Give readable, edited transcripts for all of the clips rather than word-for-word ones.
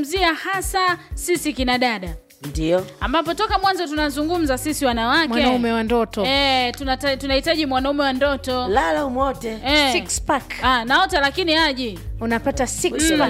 tunazungumzia hasa sisi kina dada. Ndio. Ambapo toka mwanzo tunazungumza sisi wanawake. Mwanaume wa ndoto. Tunahitaji mwanaume wa ndoto. Lala umote. Six pack. Naota lakini haji. Unapata six pack.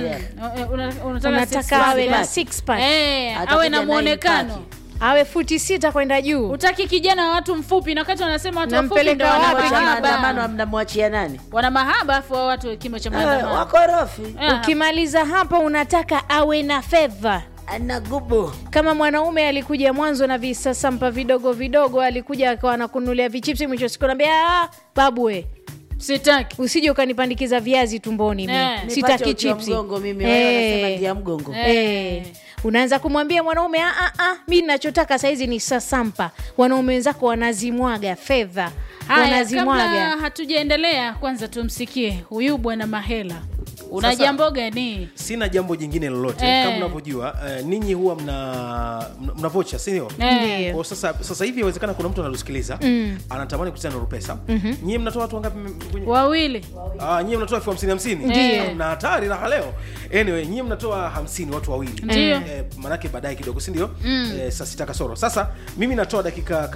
Unataka awe na six pack. Awe na muonekano. Awe futi 6 kwenda juu. Utaki kijana wa watu mfupi na wakati wanasema watu wafupi ndio maandamano, mnamwachia nani? Wana mahaba afu watu kimo cha maandamano. Wakorofi. Ukimaliza hapo unataka awe na fedha. Ana gubu. Kama mwanaume alikuja mwanzo na visasampa vidogo vidogo, alikuja akawa anakunulia vichipsi, mwisho siku anambia babu we, sitaki. Usije ukanipandikiza viazi tumboni mimi. Sitaki chipsi. Mgongo mimi wanasema ndia mgongo. Unaanza kumwambia mwanaume mimi ninachotaka saizi ni sasampa. Wanaume wenzako wanazimwaga fedha. Wanazimwaga. Kabla hatujaendelea kwanza tumsikie huyu bwana Mahela. Una jambo gani? Sina jambo jingine lolote. Kama unavyojua ninyi huwa mna vocha, si ndio? Kwa sasa hivi inawezekana kuna mtu analusikiliza anatamani kucheza na Rupesa. Nyinyi mnatoa watu wangapi? Wawili. Nyinyi mnatoa 50-50. Ndio. Na hatari na leo. Anyway, nyinyi mnatoa 50 watu wawili. Ndio. Maana yake baadaye kidogo, si ndio? Saa 6 kasoro. Sasa mimi natoa dakika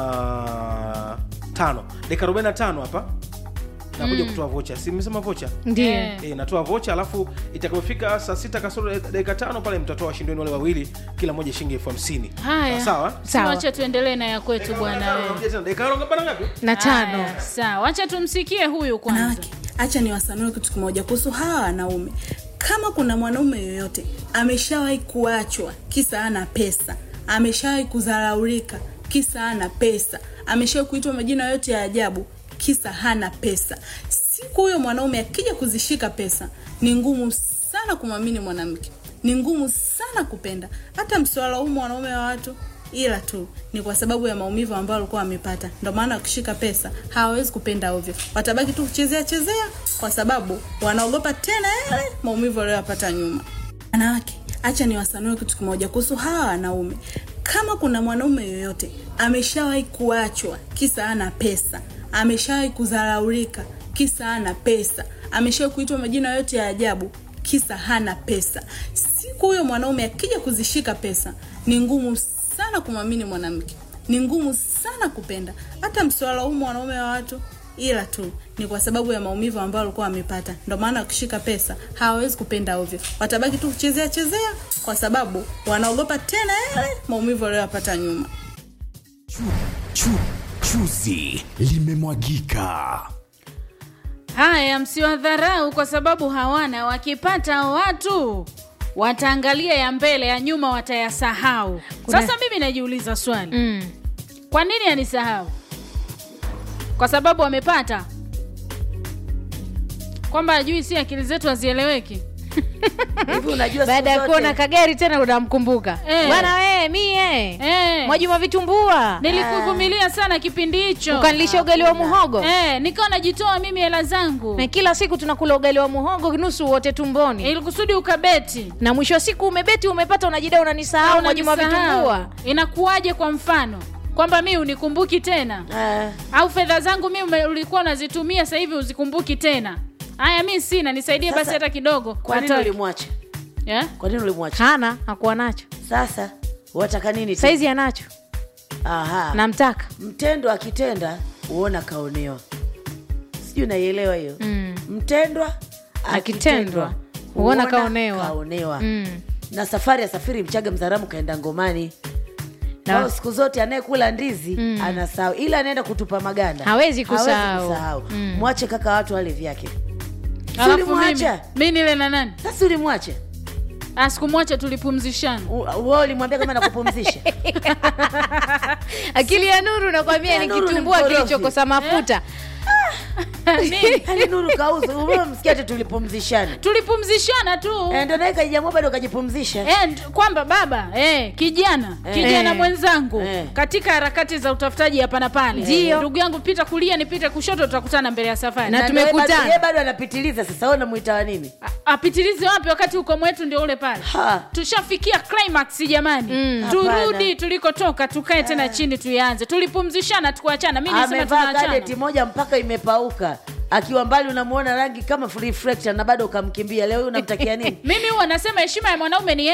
kama 5. Dakika 45 hapa. Nakuja kutoa vocha. Si nimesema vocha? Ndio. Natoa vocha, alafu itakapofika saa 6 kasoro dakika 5 pale mtatoa washindani wale wawili, kila mmoja shilingi 50,000. Haya. Sawa? Acha tuendelee na ya kwetu bwana wewe. Dakika ngapi? Na 5. Sawa, acha tumsikie huyu kwanza. Acha niwasanue kitu kimoja kuhusu hawa wanaume. Kama kuna mwanaume yoyote ameshawahi kuachwa kisa hana pesa, ameshawahi kudharaulika kisa hana pesa, ameshawahi kuitwa majina yote ya ajabu kisa hana pesa, siku huyo mwanaume akija kuzishika pesa, ni ngumu sana kumwamini mwanamke, ni ngumu sana kupenda. Hata msiwalaumu mwanaume wa watu, ila tu ni kwa sababu ya maumivu ambayo alikuwa amepata. Ndio maana ukishika pesa hawawezi kupenda ovyo, watabaki tu kuchezea kwa sababu wanaogopa tena yale maumivu waliyopata nyuma. Wanawake, acha niwasanue kitu kimoja kuhusu hawa wanaume. Kama kuna mwanaume yoyote ameshawahi kuachwa kisa hana pesa, ameshawahi kudharaulika kisa hana pesa, ameshawahi kuitwa majina yote ya ajabu kisa hana pesa, siku huyo mwanaume akija kuzishika pesa, ni ngumu sana kumwamini mwanamke, ni ngumu sana kupenda. Hata msiwalaumu wanaume wa watu, ila tu ni kwa sababu ya maumivu ambayo alikuwa amepata. Ndio maana ukishika pesa hawawezi kupenda ovyo, watabaki tu kuchezea kwa sababu wanaogopa tena yale maumivu waliyopata nyuma. Chuzi limemwagika. Haya, msiwadharau kwa sababu hawana. Wakipata watu wataangalia ya mbele, ya nyuma watayasahau. Sasa mimi najiuliza swali. Kwa nini anisahau? Kwa sababu wamepata? Kwamba ajui si akili zetu hazieleweki? Hivi unajua baada ya kuona kagari tena unamkumbuka. Bwana wewe mie. Mwajuma vitumbua. Nilikuvumilia sana kipindi hicho. Ukanilisha ugali wa muhogo. Nikawa najitoa mimi hela zangu. Na kila siku tunakula ugali wa muhogo nusu wote tumboni. Ili kusudi ukabeti. Na mwisho wa siku umebeti umepata unajidai unanisahau Mwajuma vitumbua. Inakuwaje kwa mfano? Kwamba mimi unikumbuki tena. Au fedha zangu mimi ulikuwa unazitumia sasa hivi uzikumbuki tena. Haya mimi sina, nisaidie basi hata kidogo. Kwa nini ulimwacha? Kwa nini ulimwacha? Hana, hakuwa nacho. Sasa wataka nini? Saizi anacho. Namtaka. Mtendo akitenda uona kaonewa. Sijui naielewa hiyo. Mtendwa akitendwa uona kaonewa. Na safari Mchaga Mzaramu kaenda ngomani. Na siku zote anayekula ndizi anasahau, ila anaenda kutupa maganda. Hawezi kusahau. Mwache kaka watu wale vyake. Alafu mimi nile na nani? Sasa ulimwache. Sikumwacha, tulipumzishana. Wewe ulimwambia kama nakupumzisha. Akili ya Nuru nakwambia ni kitumbua kilichokosa mafuta. Hali Nuru kauza. Wewe msikia tu tulipumzishana. Tulipumzishana tu. Ndio naye kajamua bado kajipumzisha. Kwamba baba, kijana mwenzangu katika harakati za utafutaji hapa na pale. Ndugu yangu pita kulia nipite kushoto, tutakutana mbele ya safari. Na tumekutana. Yeye bado anapitiliza sasa, wewe unamuita wa nini? Apitilize wapi wakati uko mwetu ndio ule pale. Tushafikia climax jamani. Turudi tulikotoka, tukae tena chini tuianze. Tulipumzishana tukuachana. Mimi nisema tunaachana. Kadeti moja mpaka imepauka. Akiwa mbali unamuona rangi kama reflector na bado ukamkimbia. Leo unamtakia nini? Mimi huwa nasema heshima ya mwanaume ni